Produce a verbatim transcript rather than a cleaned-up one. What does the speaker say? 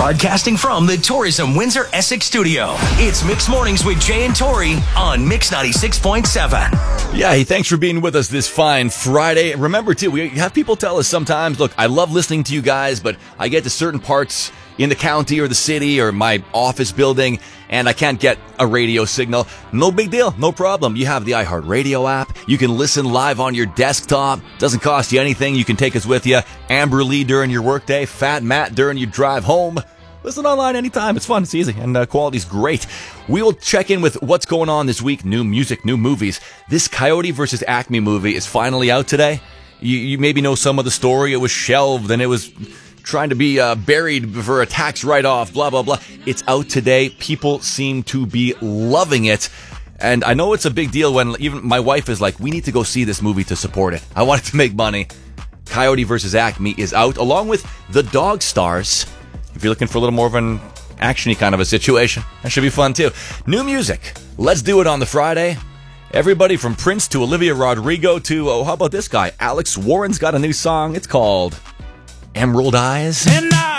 Broadcasting from the Tourism Windsor Essex studio, it's Mix Mornings with Jay and Tori on Mix ninety-six point seven. Yeah, hey, thanks for being with us this fine Friday. Remember, too, we have people tell us sometimes, look, I love listening to you guys, but I get to certain parts in the county or the city or my office building, and I can't get a radio signal. No big deal. No problem. You have the iHeartRadio app. You can listen live on your desktop. Doesn't cost you anything. You can take us with you. Amber Lee during your workday. Fat Matt during your drive home. Listen online anytime. It's fun. It's easy. And uh, quality's great. We will check in with what's going on this week. New music, new movies. This Coyote versus Acme movie is finally out today. You, you maybe know some of the story. It was shelved and it was trying to be uh, buried for a tax write-off, blah, blah, blah. It's out today. People seem to be loving it. And I know it's a big deal when even my wife is like, we need to go see this movie to support it. I want it to make money. Coyote versus Acme is out, along with The Dog Stars. If you're looking for a little more of an action-y kind of a situation, that should be fun too. New music. Let's do it on the Friday. Everybody from Prince to Olivia Rodrigo to, oh, how about this guy? Alex Warren's got a new song. It's called Emerald Eyes. And I